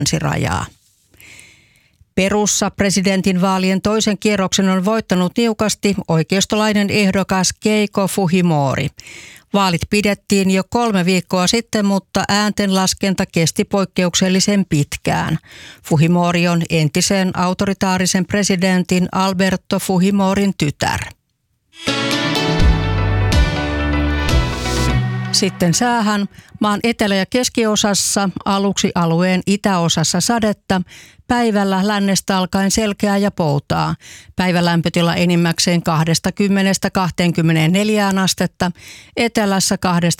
rajaa. Perussa presidentinvaalien toisen kierroksen on voittanut niukasti oikeistolainen ehdokas Keiko Fujimori. Vaalit pidettiin jo 3 viikkoa sitten, mutta ääntenlaskenta kesti poikkeuksellisen pitkään. Fujimori on entisen autoritaarisen presidentin Alberto Fujimorin tytär. Sitten säähän. Maan etelä- ja keskiosassa, aluksi alueen itäosassa sadetta, päivällä lännestä alkaen selkeää ja poutaa. Päivälämpötila enimmäkseen 20–24 astetta, etelässä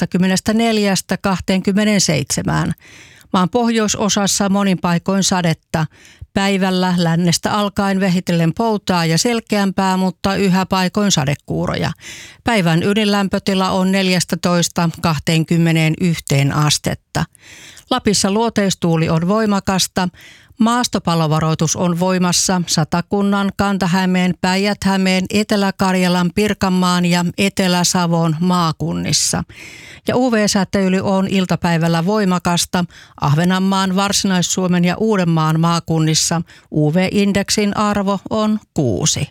24–27. Maan pohjoisosassa monin paikoin sadetta. Päivällä lännestä alkaen vähitellen poutaa ja selkeämpää, mutta yhä paikoin sadekuuroja. Päivän ydinlämpötila on 14–21 astetta. Lapissa luoteistuuli on voimakasta. Maastopallovaroitus on voimassa Satakunnan, Kanta-Hämeen, Päijät-Hämeen, Etelä-Karjalan, Pirkanmaan ja Etelä-Savon maakunnissa. Ja UV-säteily on iltapäivällä voimakasta Ahvenanmaan, Varsinais-Suomen ja Uudenmaan maakunnissa. UV-indeksin arvo on 6.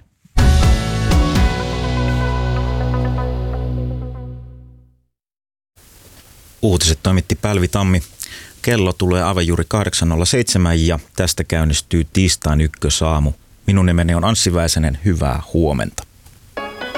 Uutiset toimitti Pälvi Tammi. Kello tulee aivan juuri 8.07 ja tästä käynnistyy tiistain ykkösaamu. Minun nimeni on Anssi Väisänen. Hyvää huomenta.